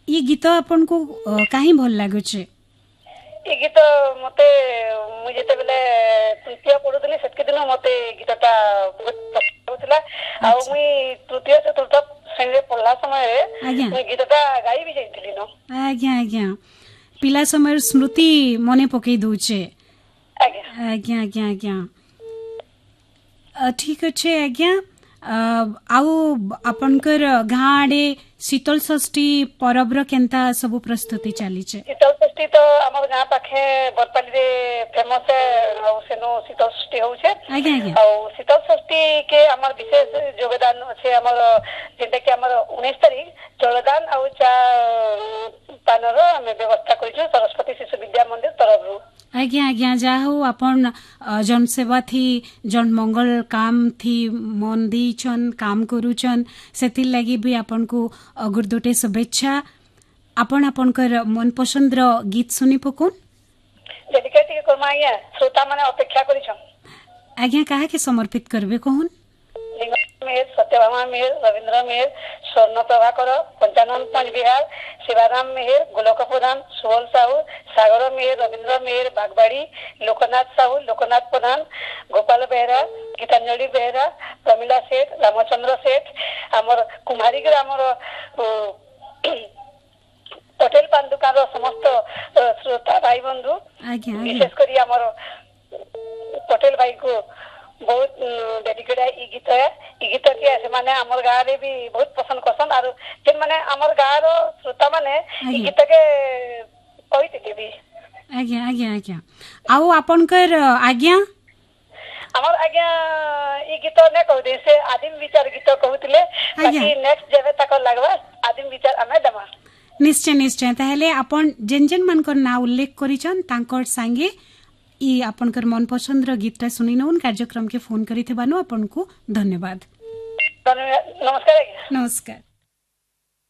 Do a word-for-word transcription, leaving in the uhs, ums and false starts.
ये गीत आपन को काहे भल लागुचे? ये गीत मते मु जेते बेले तृतीय पढुतली सेतके दिन मते गीतटा बहुत पसंद होतला आ मुई तृतीय चतुर्थ श्रेणी पढला समय मुई गीतटा गाई भी जाइतली न। आज्ञा आज्ञा पिला समय स्मृति मने पकई दूचे। आज्ञा आज्ञा आज्ञा आज्ञा ठीक अच्छे आज्ञा। आउ आपनकर गाँडे शीतल षष्ठी परब केनता सब प्रस्तुति चली छे? शीतल षष्ठी तो हमर गाँ पाखे बरपाली रे फेमस है सेनो शीतल षष्ठी होउछे। आज्ञा आज्ञा आ शीतल षष्ठी के हमर विशेष योगदान अछि हमर जेते कि हमर उन्नीस तारीख जलदान आ चा पानर हमें व्यवस्था करिछु सरस्वती शिशु विद्या मंदिर तरफ रु। आज्ञा आज्ञा जा हो अपन जन सेवा थी जन मंगल काम थी मन दीछन काम करूछन सेति लगी भी अपन को गुरदोटे शुभेच्छा। अपन अपन कर मन पसंद रो गीत सुनी पकोन डेडिकेट के करमा आज्ञा श्रोता माने अपेक्षा करिछन। आज्ञा काहे के समर्पित करबे कहून? मेहर सत्यभामा मेहर रविंद्र मेहर स्वर्ण प्रभाकर पंचानन पंच बिहार शिवाराम मेहर गोलक प्रधान सुहल साहू सागर मेहर रविंद्र मेहर बागबाड़ी लोकनाथ साहू लोकनाथ प्रधान गोपाल बेहरा गीतांजलि बेहरा प्रमिला सेठ रामचंद्र सेठ आमर कुमारी ग्रामर पटेल पांडुकार समस्त श्रोता भाई बंधु विशेष करी आमर पटेल भाई को बहुत डेडिकेट है ई गीत है ई गीत के से माने हमर गाँव रे भी बहुत पसंद करसन आरो जे माने हमर गाँव रो श्रोता माने ई गीत के कहिते भी। आज्ञा आज्ञा आज्ञा आउ आपन कर आज्ञा हमर आज्ञा ई गीत ने कह दे से आदिम विचार गीत कहउतले बाकी नेक्स्ट जेबे तक लागबा आदिम विचार हमें दमा। निश्चय निश्चय ताहले आपन जेन जेन मन कर ना उल्लेख करिछन तांकर संगे ई आपनकर मन पसंद रो गीतटा सुनी नउन कार्यक्रम के फोन करिथे बानो आपन को धन्यवाद। नमस्कार। नमस्कार।